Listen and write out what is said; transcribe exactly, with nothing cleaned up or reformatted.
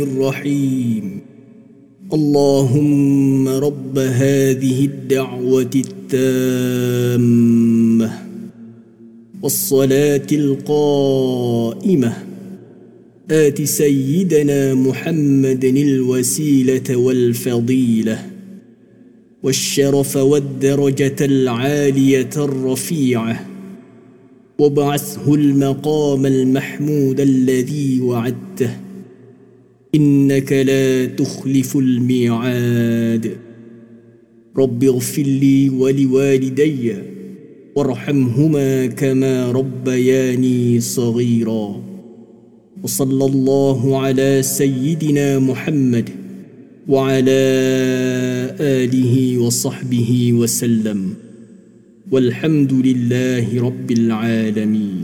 الرحيم. اللهم رب هذه الدعوة التامة والصلاة القائمة آت سيدنا محمد الوسيلة والفضيلة والشرف والدرجة العالية الرفيعة وابعثه المقام المحمود الذي وعدته إنك لا تخلف الميعاد. رب اغفر لي ولوالدي وارحمهما كما ربياني صغيرا. وصلى الله على سيدنا محمد وعلى آله وصحبه وسلم، والحمد لله رب العالمين.